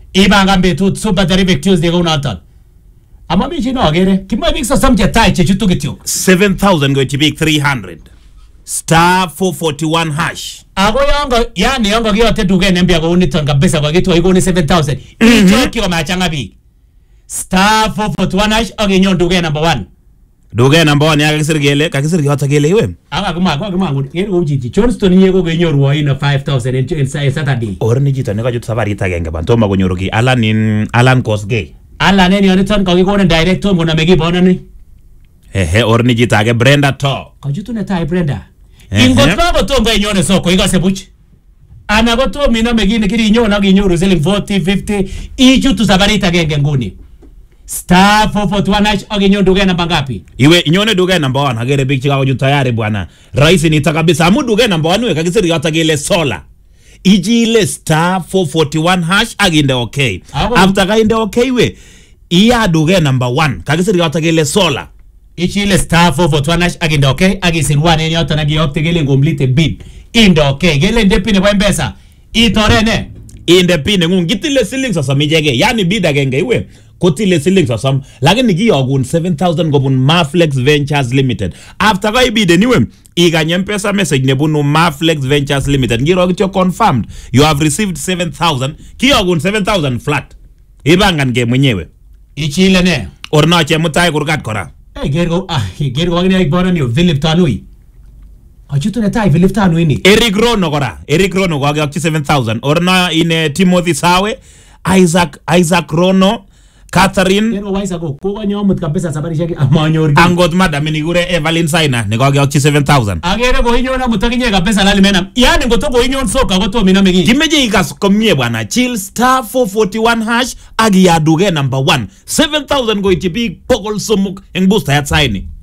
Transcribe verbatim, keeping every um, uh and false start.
Ibangan betut super terrific Tuesday ko naton. Ama mi chino agere. Kimoe big sosom che tai che chutu kityo. seven thousand go to big three hundred. Star four forty-one hash. Ako yongo yani yongo kiyote duke nembia ko uniton kabisa kwa kitu iko ni seven thousand. Icho kiko machanga bi. Star four forty-one hash agenyon duke number one. Duke number one ya kakisir gele, kakisir yota gele iwe. Aka kuma kwa kuma ngudi. Yeri ujiti. Johnston yeko genyoru wa ina five thousand in Saturday. Ora ni jita nika jutu safari itagenge bantoma konyoru ki Alan in Alan Kosgei. Alan eni oniton kwa kiko na director muna megi bona ni. Ehe, ora ni jita age Brenda to. Kajutu na tai Brenda. Ingotwa ko tonga inyone soko igase buchi. Ana ko to mina megine kiri inyona ginyoru selling forty fifty ijutu safari itagenge nguni. Star four forty-one hash agenyon duke namba ngapi? Iwe inyone duke number one hagere big chika kujutu tayari bwana. Raisi ni takabisa amu duke number one we kakisir yota gele sola. Iji ile star four forty-one hash aginde okay. Abo. After kainde okay we iya duke number one kakisir yota gele sola. Ichi ile star four forty-one hash aginde okay agisir one eni yota nagi opte gele ngomlite bid. Inde okay gele ndepine kwa mpesa. Itorene. Inde pine ngung gitile siling sasa mijege yani bid agenge iwe. Kotile siling sasam lakini giyogun seven thousand gobun Maflex Ventures Limited. After kai bid anyway iganye mpesa message nebunu Maflex Ventures Limited ngiro kityo confirmed you have received seven thousand kiyogun seven thousand flat. Ibangan ge mwenyewe. Ichi ile ne. Orna che mutai kurkat kora. Eh gergo ah gergo ngine ikbona ni Philip Tanui. Achutu ne tai Philip Tanui ni. Eric Rono kora. Eric Rono kwa ge seven thousand. Orna ine Timothy Sawe, Isaac Isaac Rono, Catherine Ero waisa go ko nyomut kabisa sabari shaki amanyor angot madam ni gure Evelyn Saina ne kwa ge seven thousand. Agere go inyona mutakinye kabisa lali mena yani ngoto go inyon soka goto mina megi kimeje ikas komie bwana chill star four forty-one hash agi ya duge number one seven thousand go itipi pokol somuk eng booster ya tsaini.